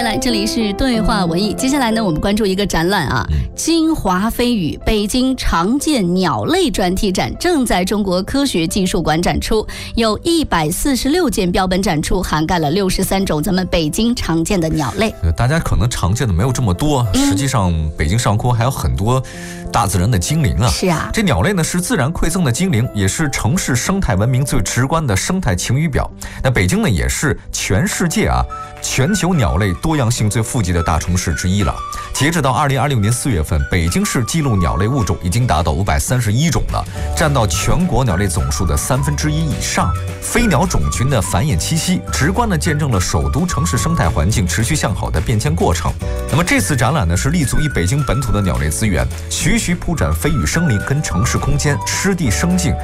来，这里是对话文艺。接下来呢，我们关注一个展览啊，金华飞语北京常见鸟类专题展正在中国科学技术馆展出，有146件标本展出，涵盖了63种咱们北京常见的鸟类。 大家可能常见的没有这么多，实际上北京上空还有很多大自然的精灵啊。 是啊， 这鸟类呢是自然馈赠的精灵，也是城市生态文明最直观的生态晴雨表。那北京呢也是全世界全球鸟类多样性最富集的大城市之一了。截止到2026年4月份，北京市记录鸟类物种已经达到531种了，占到全国鸟类总数的1/3以上。飞鸟种群的繁衍栖息，直观地见证了首都城市生态环境持续向好的变迁过程。那么这次展览呢，是立足于北京本土的鸟类资源，徐徐铺展飞羽生灵跟城市空间、湿地生境